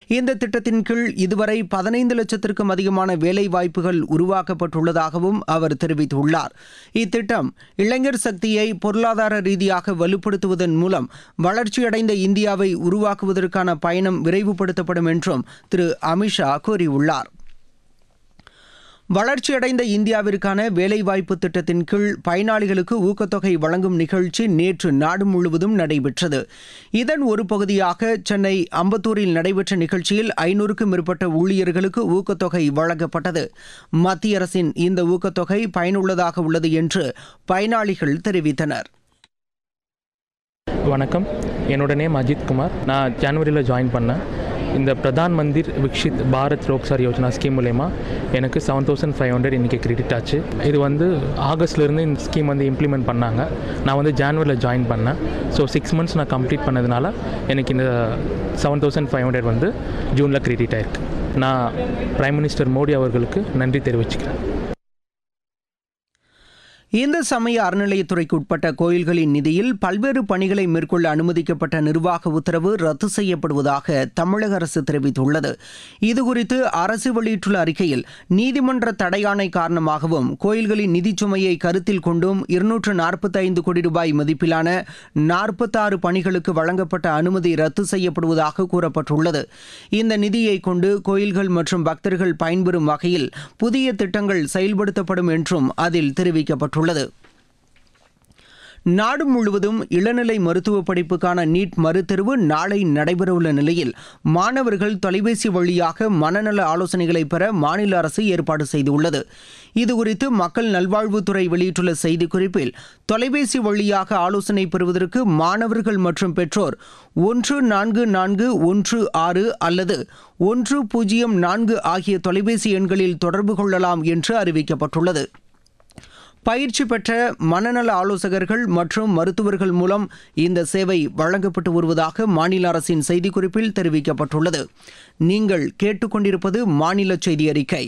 இந்த திட்டத்தின் கீழ் இதுவரை 15 லட்சத்திற்கும் அதிகமான வேலை வாய்ப்புகள் உருவாக்கப்பட்டுள்ளதாகவும் அவர் தெரிவித்துள்ளார். இத்திட்டம் இளைஞர் சக்தியை பொருளாதார ரீதியாக வலுப்படுத்துவதன் மூலம் வளர்ச்சியடைந்த இந்தியாவை உருவாக்குவதற்கான பயணம் விரைவுபடுத்தப்படும் என்றும் திரு அமித்ஷா கூறியுள்ளார். வளர்ச்சியடைந்த இந்தியாவிற்கான வேலைவாய்ப்பு திட்டத்தின் கீழ் பயனாளிகளுக்கு ஊக்கத்தொகை வழங்கும் நிகழ்ச்சி நேற்று நாடு முழுவதும் நடைபெற்றது. இதன் ஒரு பகுதியாக சென்னை அம்பத்தூரில் நடைபெற்ற நிகழ்ச்சியில் 500க்கும் மேற்பட்ட ஊழியர்களுக்கு ஊக்கத்தொகை வழங்கப்பட்டது. மத்திய அரசின் இந்த ஊக்கத்தொகை பயனுள்ளதாக உள்ளது என்று பயனாளிகள் தெரிவித்தனர். வணக்கம், என்னோட நேம் அஜித் குமார். நான் ஜனவரியில் ஜாயின் பண்ணேன். இந்த பிரதான் மந்திர் விக்ஷித் பாரத் ரோக்சார் யோஜனா ஸ்கீம் மூலயமா எனக்கு 7500 இன்றைக்கி கிரெடிட் ஆச்சு. இது ஆகஸ்ட்லேருந்து இந்த ஸ்கீம் இம்ப்ளிமெண்ட் பண்ணாங்க. நான் ஜனவரியில் ஜாயின் பண்ணேன். ஸோ 6 months நான் கம்ப்ளீட் பண்ணதுனால எனக்கு இந்த 7500 ஜூனில் கிரெடிட் ஆயிருக்கு. நான் பிரைம் மினிஸ்டர் மோடி அவர்களுக்கு நன்றி தெரிவிச்சுக்கிறேன். இந்த சமய அறநிலையத்துறைக்கு உட்பட்ட கோயில்களின் நிதியில் பல்வேறு பணிகளை மேற்கொள்ள அனுமதிக்கப்பட்ட நிர்வாக உத்தரவு ரத்து செய்யப்படுவதாக தமிழக அரசு தெரிவித்துள்ளது. இதுகுறித்து அரசு வெளியிட்டுள்ள அறிக்கையில், நீதிமன்ற தடையாணை காரணமாகவும் கோயில்களின் நிதிச் சுமையை கருத்தில் கொண்டும் 245 கோடி ரூபாய் மதிப்பிலான 46 பணிகளுக்கு வழங்கப்பட்ட அனுமதி ரத்து செய்யப்படுவதாக கூறப்பட்டுள்ளது. இந்த நிதியை கொண்டு கோயில்கள் மற்றும் பக்தர்கள் பயன்பெறும் வகையில் புதிய திட்டங்கள் செயல்படுத்தப்படும் என்றும் அதில் தெரிவிக்கப்பட்டுள்ளது. நாடு முழுவதும் இளநிலை மருத்துவ படிப்புக்கான நீட் மறுதேர்வு நாளை நடைபெறவுள்ள நிலையில் மாணவர்கள் தொலைபேசி வழியாக மனநல ஆலோசனைகளை பெற மாநில அரசு ஏற்பாடு செய்துள்ளது. இதுகுறித்து மக்கள் நல்வாழ்வுத்துறை வெளியிட்டுள்ள செய்திக்குறிப்பில், தொலைபேசி வழியாக ஆலோசனை பெறுவதற்கு மாணவர்கள் மற்றும் பெற்றோர் 144116 அல்லது 104 ஆகிய தொலைபேசி எண்களில் தொடர்பு கொள்ளலாம் என்று அறிவிக்கப்பட்டுள்ளது. பயிற்சி பெற்ற மனநல ஆலோசகர்கள் மற்றும் மருத்துவர்கள் மூலம் இந்த சேவை வழங்கப்பட்டு வருவதாக மாநில அரசின் செய்திக்குறிப்பில் தெரிவிக்கப்பட்டுள்ளது. நீங்கள் கேட்டுக்கொண்டிருப்பது மாநில செய்தி அறிக்கை.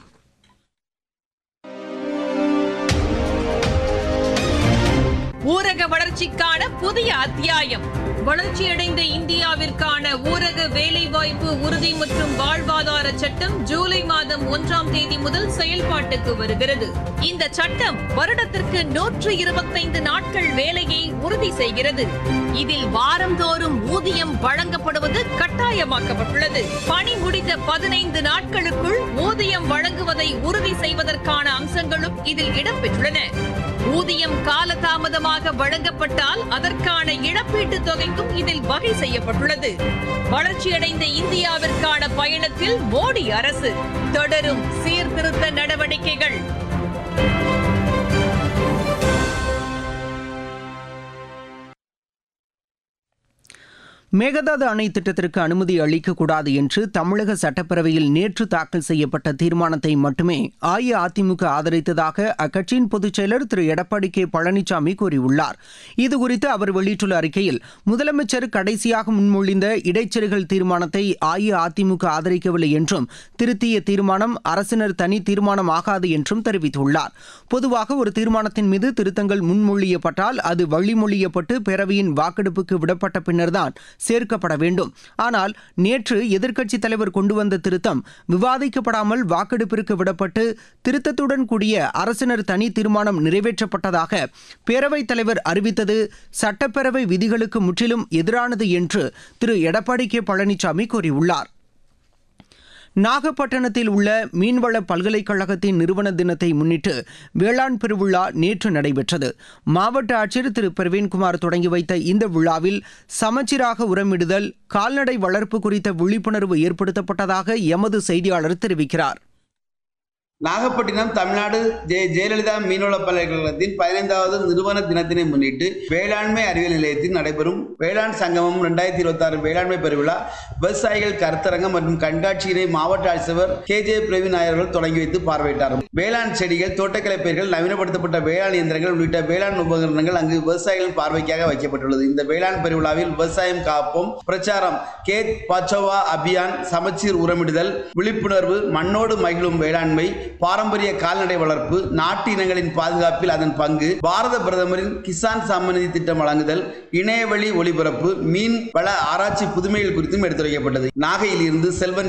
ஊரக வளர்ச்சிக்கான புதிய அத்தியாயம். வளர்ச்சியடைந்த இந்தியாவிற்கான ஊரக வேலைவாய்ப்பு உறுதி மற்றும் வாழ்வாதார சட்டம் ஜூலை மாதம் 1ஆம் தேதி முதல் செயல்பாட்டுக்கு வருகிறது. இந்த சட்டம் வருடத்திற்கு 125 நாட்கள் வேலையை உறுதி செய்கிறது. இதில் வாரந்தோறும் ஊதியம் வழங்கப்படுவது கட்டாயமாக்கப்பட்டுள்ளது. பணி முடிந்த 15 நாட்களுக்குள் ஊதியம் வழங்குவதை உறுதி செய்வதற்கான அம்சங்களும் இதில் இடம்பெற்றுள்ளன. ஊதியம் காலதாமதமாக வழங்கப்பட்டால் அதற்கான இழப்பீட்டுத் தொகைக்கும் இதில் வகை செய்யப்பட்டுள்ளது. வளர்ச்சியடைந்த இந்தியாவிற்கான பயணத்தில் மோடி அரசு தொடரும் சீர்திருத்த நடவடிக்கைகள். மேகதாது அணை திட்டத்திற்கு அனுமதி அளிக்கக்கூடாது என்று தமிழக சட்டப்பேரவையில் நேற்று தாக்கல் செய்யப்பட்ட தீர்மானத்தை மட்டுமே அஇஅதிமுக ஆதரித்ததாக அக்கட்சியின் பொதுச் செயலர் திரு எடப்பாடி கே பழனிசாமி கூறியுள்ளார். இதுகுறித்து அவர் வெளியிட்டுள்ள அறிக்கையில், முதலமைச்சர் கடைசியாக முன்மொழிந்த இடைச்செருகல் தீர்மானத்தை அஇஅதிமுக ஆதரிக்கவில்லை என்றும், திருத்திய தீர்மானம் அரசினர் தனி தீர்மானம் ஆகாது என்றும் தெரிவித்துள்ளார். பொதுவாக ஒரு தீர்மானத்தின் மீது திருத்தங்கள் முன்மொழியப்பட்டால் அது வழிமொழியப்பட்டு பேரவையின் வாக்கெடுப்புக்கு விடப்பட்ட பின்னர்தான் சேர்க்கப்பட வேண்டும். ஆனால் நேற்று எதிர்க்கட்சித் தலைவர் கொண்டு வந்த திருத்தம் விவாதிக்கப்படாமல் வாக்கெடுப்பிற்கு விடப்பட்டு திருத்தத்துடன் கூடிய அரசினர் தனி தீர்மானம் நிறைவேற்றப்பட்டதாக பேரவைத் தலைவர் அறிவித்தது சட்டப்பேரவை விதிகளுக்கு முற்றிலும் எதிரானது என்று திரு எடப்பாடி கே பழனிசாமி கூறியுள்ளார். நாகப்பட்டினத்தில் உள்ள மீன்வள பல்கலைக்கழகத்தின் நிறுவன தினத்தை முன்னிட்டு வேளாண் பெருவிழா நேற்று நடைபெற்றது. மாவட்ட ஆட்சியர் திரு பிரவீன்குமார் தொடங்கி வைத்த இந்த விழாவில் சமச்சீராக உரமிடுதல், கால்நடை வளர்ப்பு குறித்த விழிப்புணர்வு ஏற்படுத்தப்பட்டதாக எமது செய்தியாளர் தெரிவிக்கிறார். நாகப்பட்டினம் தமிழ்நாடு ஜெயலலிதா மீன்வள பல்கலைக்கழகத்தின் 15வது நிறுவன தினத்தினை முன்னிட்டு வேளாண்மை அறிவியல் நிலையத்தில் நடைபெறும் வேளாண் சங்கமம் 2026 வேளாண்மை பெருவிழா விவசாயிகள் கருத்தரங்கம் மற்றும் கண்காட்சியினை மாவட்ட ஆட்சியர் KJ பிரவீன் அவர்கள் தொடங்கி வைத்து பார்வையிட்டார். வேளாண் செடிகள், தோட்டக்கலை பயிர்கள், நவீனப்படுத்தப்பட்ட வேளாண் இயந்திரங்கள் உள்ளிட்ட வேளாண் உபகரணங்கள் அங்கு விவசாயிகளின் பார்வைக்காக வைக்கப்பட்டுள்ளது. இந்த வேளாண் பெருவிழாவில் விவசாயம் காப்போம் பிரச்சாரம், கேத் பச்சோவா அபியான், சமச்சீர் உரமிடுதல், விழிப்புணர்வு, மண்ணோடு மகிழும் வேளாண்மை, பாரம்பரிய கால்நடை வளர்ப்பு, நாட்டு இனங்களின் பாதுகாப்பில் அதன் பங்கு, பாரத பிரதமரின் கிசான் சம்மான் நிதி திட்டம் வழங்குதல், இணையவழி ஒளிபரப்பு, மீன் வள ஆராய்ச்சி புதுமைகள் குறித்தும் எடுத்துரைக்கப்பட்டது. நாகையில் இருந்து செல்வன்.